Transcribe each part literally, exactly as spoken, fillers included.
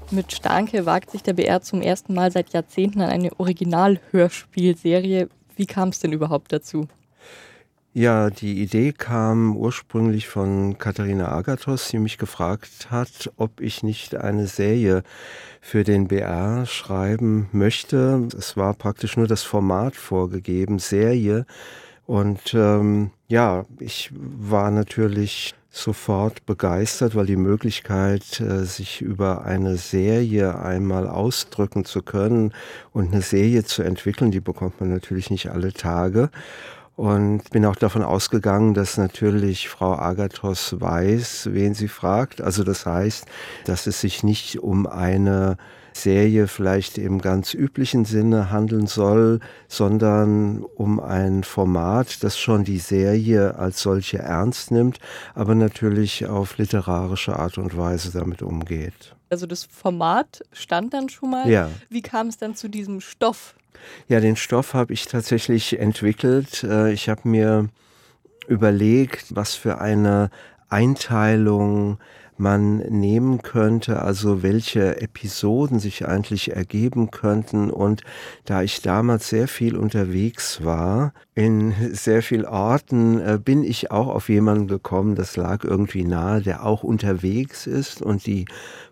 Mit Starnke wagt sich der B R zum ersten Mal seit Jahrzehnten an eine Original-Hörspielserie. Wie kam es denn überhaupt dazu? Ja, die Idee kam ursprünglich von Katharina Agathos, die mich gefragt hat, ob ich nicht eine Serie für den B R schreiben möchte. Es war praktisch nur das Format vorgegeben, Serie. Und ähm, ja, ich war natürlich sofort begeistert, weil die Möglichkeit, äh, sich über eine Serie einmal ausdrücken zu können und eine Serie zu entwickeln, die bekommt man natürlich nicht alle Tage. Und bin auch davon ausgegangen, dass natürlich Frau Agathos weiß, wen sie fragt. Also das heißt, dass es sich nicht um eine Serie vielleicht im ganz üblichen Sinne handeln soll, sondern um ein Format, das schon die Serie als solche ernst nimmt, aber natürlich auf literarische Art und Weise damit umgeht. Also das Format stand dann schon mal. Ja. Wie kam es dann zu diesem Stoff? Ja, den Stoff habe ich tatsächlich entwickelt. Äh, Ich habe mir überlegt, was für eine Einteilung man nehmen könnte, also welche Episoden sich eigentlich ergeben könnten. Und da ich damals sehr viel unterwegs war, in sehr vielen Orten, äh, bin ich auch auf jemanden gekommen, das lag irgendwie nahe, der auch unterwegs ist. Und die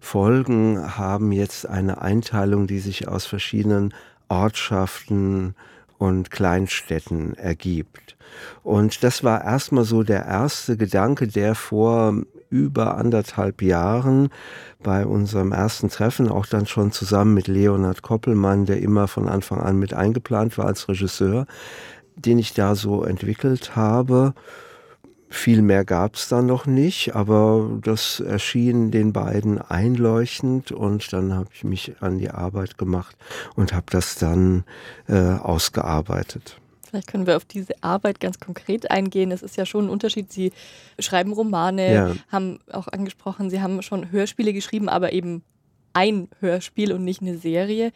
Folgen haben jetzt eine Einteilung, die sich aus verschiedenen Ortschaften und Kleinstädten ergibt. Und das war erstmal so der erste Gedanke, der vor über anderthalb Jahren bei unserem ersten Treffen, auch dann schon zusammen mit Leonhard Koppelmann, der immer von Anfang an mit eingeplant war als Regisseur, den ich da so entwickelt habe. Viel mehr gab es da noch nicht, aber das erschien den beiden einleuchtend und dann habe ich mich an die Arbeit gemacht und habe das dann äh, ausgearbeitet. Vielleicht können wir auf diese Arbeit ganz konkret eingehen. Es ist ja schon ein Unterschied. Sie schreiben Romane, Ja. haben auch angesprochen, Sie haben schon Hörspiele geschrieben, aber eben ein Hörspiel und nicht eine Serie.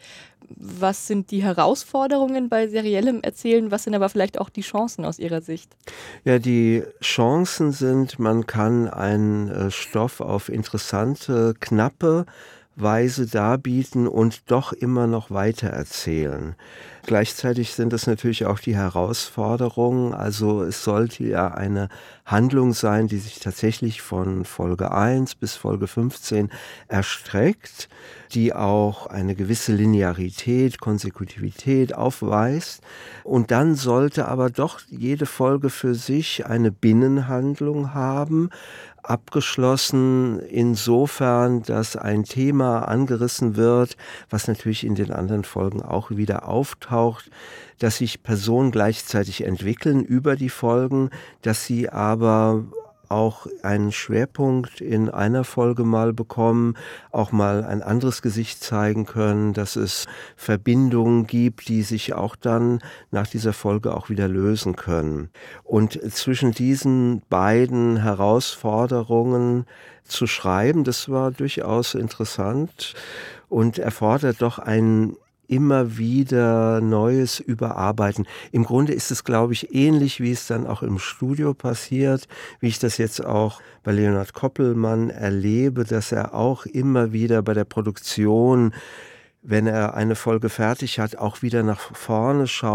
Was sind die Herausforderungen bei seriellem Erzählen? Was sind aber vielleicht auch die Chancen aus Ihrer Sicht? Ja, die Chancen sind, man kann einen äh, Stoff auf interessante, knappe Weise darbieten und doch immer noch weiter erzählen. Gleichzeitig sind es natürlich auch die Herausforderungen. Also es sollte ja eine Handlung sein, die sich tatsächlich von Folge eins bis Folge fünfzehn erstreckt, die auch eine gewisse Linearität, Konsekutivität aufweist. Und dann sollte aber doch jede Folge für sich eine Binnenhandlung haben, abgeschlossen insofern, dass ein Thema angerissen wird, was natürlich in den anderen Folgen auch wieder auftaucht, dass sich Personen gleichzeitig entwickeln über die Folgen, dass sie aber auch einen Schwerpunkt in einer Folge mal bekommen, auch mal ein anderes Gesicht zeigen können, dass es Verbindungen gibt, die sich auch dann nach dieser Folge auch wieder lösen können. Und zwischen diesen beiden Herausforderungen zu schreiben, das war durchaus interessant und erfordert doch ein immer wieder neues Überarbeiten. Im Grunde ist es, glaube ich, ähnlich, wie es dann auch im Studio passiert, wie ich das jetzt auch bei Leonhard Koppelmann erlebe, dass er auch immer wieder bei der Produktion, wenn er eine Folge fertig hat, auch wieder nach vorne schaut